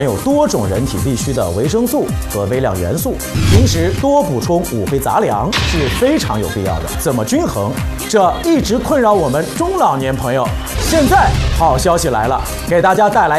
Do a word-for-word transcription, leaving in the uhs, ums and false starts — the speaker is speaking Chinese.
有多种人体必需的维生素和微量元素，平时多补充五肥杂粮是非常有必要的。怎么均衡？这一直困扰我们中老年朋友。现在好消息来了，给大家带来